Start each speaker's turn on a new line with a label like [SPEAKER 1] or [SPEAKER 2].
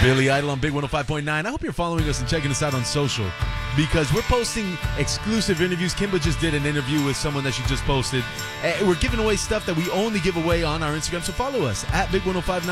[SPEAKER 1] Billy Idol on Big 105.9. I hope you're following us and checking us out on social because we're posting exclusive interviews. Kimba just did an interview with someone that she just posted. We're giving away stuff that we only give away on our Instagram, so follow us at Big 105.9.